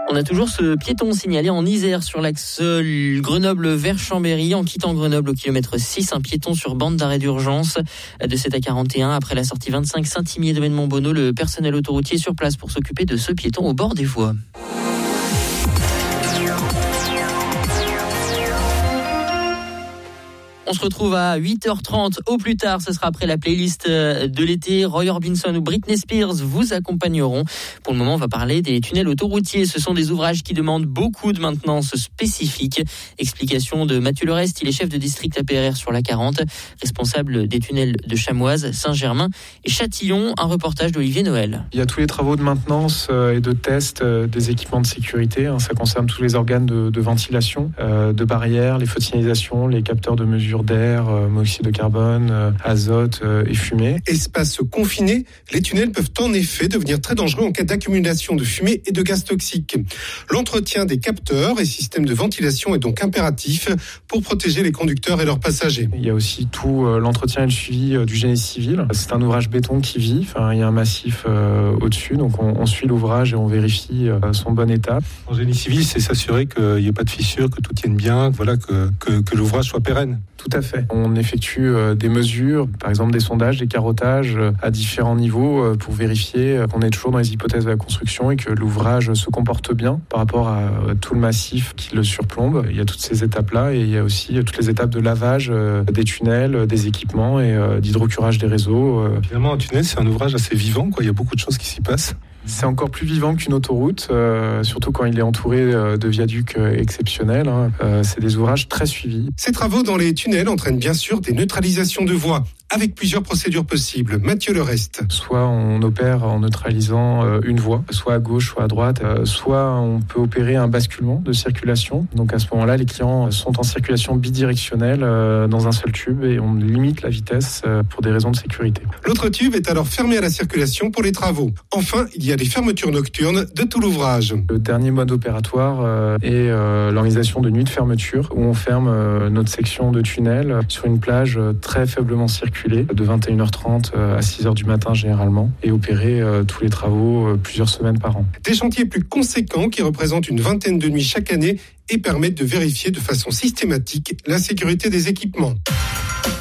On a toujours ce piéton signalé en Isère sur l'axe Grenoble vers Chambéry. En quittant Grenoble au kilomètre 6, un piéton sur bande d'arrêt d'urgence de 7 à 41. Après la sortie 25 Saint-Imier de Montbonneau, le personnel autoroutier est sur place pour s'occuper de ce piéton au bord des voies. On se retrouve à 8h30 au plus tard. Ce sera après la playlist de l'été. Roy Orbison ou Britney Spears vous accompagneront. Pour le moment, on va parler des tunnels autoroutiers. Ce sont des ouvrages qui demandent beaucoup de maintenance spécifique. Explication de Mathieu Lerest. Il est chef de district APRR sur la 40, responsable des tunnels de Chamoise, Saint-Germain et Châtillon. Un reportage d'Olivier Noël. Il y a tous les travaux de maintenance et de test des équipements de sécurité. Ça concerne tous les organes de ventilation, de barrières, les feux de signalisation, les capteurs de mesure d'air, monoxyde de carbone, azote et fumée. Espace confiné, les tunnels peuvent en effet devenir très dangereux en cas d'accumulation de fumée et de gaz toxiques. L'entretien des capteurs et systèmes de ventilation est donc impératif pour protéger les conducteurs et leurs passagers. Il y a aussi tout l'entretien et le suivi du génie civil. C'est un ouvrage béton qui vit, il y a un massif au-dessus, donc on suit l'ouvrage et on vérifie son bon état. En génie civil, c'est s'assurer qu'il n'y ait pas de fissures, que tout tienne bien, que l'ouvrage soit pérenne. Tout à fait. On effectue des mesures, par exemple des sondages, des carottages à différents niveaux pour vérifier qu'on est toujours dans les hypothèses de la construction et que l'ouvrage se comporte bien par rapport à tout le massif qui le surplombe. Il y a toutes ces étapes-là et il y a aussi toutes les étapes de lavage des tunnels, des équipements et d'hydrocurage des réseaux. Finalement, un tunnel, c'est un ouvrage assez vivant, Il y a beaucoup de choses qui s'y passent. C'est encore plus vivant qu'une autoroute, surtout quand il est entouré de viaducs exceptionnels. C'est des ouvrages très suivis. Ces travaux dans les tunnels entraînent bien sûr des neutralisations de voies, avec plusieurs procédures possibles. Mathieu Lerest. Soit on opère en neutralisant une voie, soit à gauche, soit à droite, soit on peut opérer un basculement de circulation. Donc à ce moment-là, les clients sont en circulation bidirectionnelle dans un seul tube et on limite la vitesse pour des raisons de sécurité. L'autre tube est alors fermé à la circulation pour les travaux. Enfin, il y a les fermetures nocturnes de tout l'ouvrage. Le dernier mode opératoire est l'organisation de nuits de fermeture où on ferme notre section de tunnel sur une plage très faiblement circulée de 21h30 à 6h du matin généralement et opérer tous les travaux plusieurs semaines par an. Des chantiers plus conséquents qui représentent une vingtaine de nuits chaque année et permettent de vérifier de façon systématique la sécurité des équipements.